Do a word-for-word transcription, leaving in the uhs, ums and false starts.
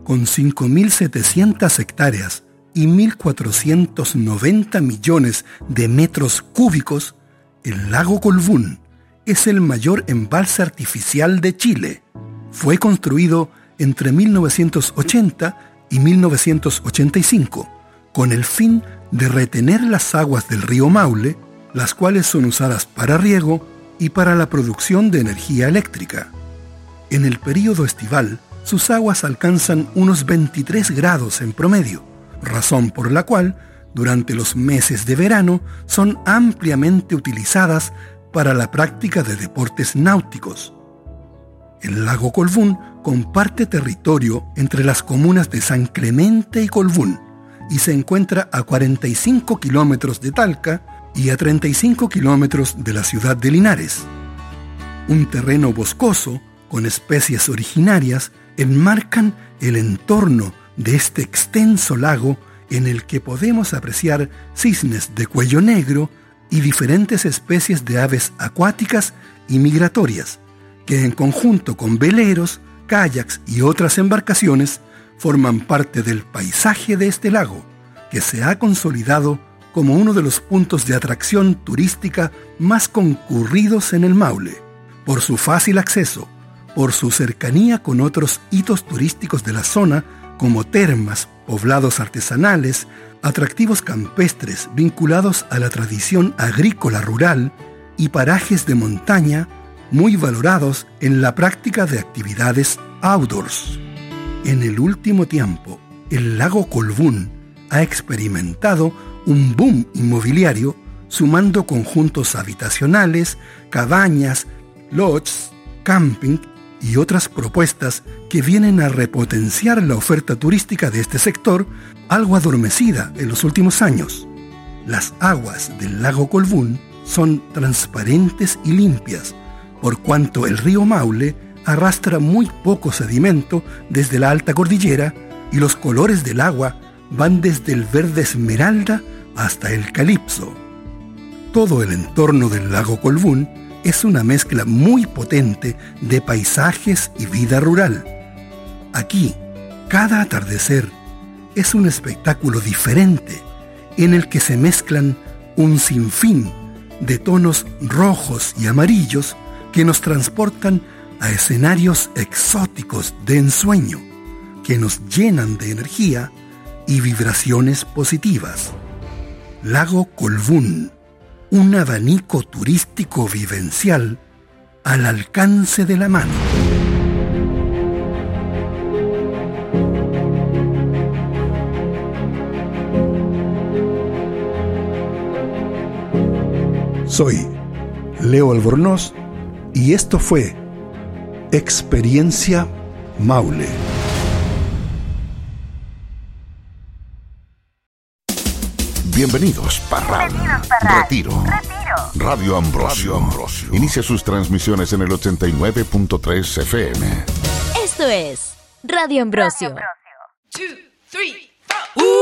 Con cinco mil setecientas hectáreas y mil cuatrocientos noventa millones de metros cúbicos, el lago Colbún es el mayor embalse artificial de Chile. Fue construido entre mil novecientos ochenta y mil novecientos ochenta y cinco, con el fin de retener las aguas del río Maule, las cuales son usadas para riego y para la producción de energía eléctrica. En el período estival, sus aguas alcanzan unos veintitrés grados en promedio, razón por la cual, durante los meses de verano, son ampliamente utilizadas para la práctica de deportes náuticos. El lago Colbún comparte territorio entre las comunas de San Clemente y Colbún y se encuentra a cuarenta y cinco kilómetros de Talca y a treinta y cinco kilómetros de la ciudad de Linares. Un terreno boscoso con especies originarias enmarcan el entorno de este extenso lago en el que podemos apreciar cisnes de cuello negro y diferentes especies de aves acuáticas y migratorias, que en conjunto con veleros, kayaks y otras embarcaciones forman parte del paisaje de este lago, que se ha consolidado como uno de los puntos de atracción turística más concurridos en el Maule, por su fácil acceso, por su cercanía con otros hitos turísticos de la zona como termas, poblados artesanales, atractivos campestres vinculados a la tradición agrícola rural y parajes de montaña muy valorados en la práctica de actividades outdoors. En el último tiempo, el lago Colbún ha experimentado un boom inmobiliario sumando conjuntos habitacionales, cabañas, lodges, camping y otras propuestas que vienen a repotenciar la oferta turística de este sector, algo adormecida en los últimos años. Las aguas del lago Colbún son transparentes y limpias, por cuanto el río Maule arrastra muy poco sedimento desde la alta cordillera y los colores del agua van desde el verde esmeralda hasta el calipso. Todo el entorno del lago Colbún es una mezcla muy potente de paisajes y vida rural. Aquí, cada atardecer es un espectáculo diferente en el que se mezclan un sinfín de tonos rojos y amarillos que nos transportan a escenarios exóticos de ensueño, que nos llenan de energía y vibraciones positivas. Lago Colbún, un abanico turístico vivencial al alcance de la mano. Soy Leo Albornoz y esto fue Experiencia Maule. Bienvenidos, Parral. Bienvenidos, Parral. Retiro. Retiro. Radio Ambrosio. Radio Ambrosio. Inicia sus transmisiones en el ochenta y nueve punto tres F M. Esto es Radio Ambrosio. Radio Ambrosio. Two, three, four.